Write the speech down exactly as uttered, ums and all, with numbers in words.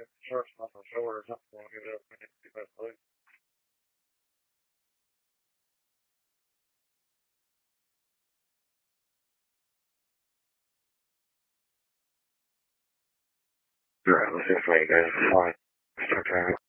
Alright, let's just wait, guys. Fine. Start driving.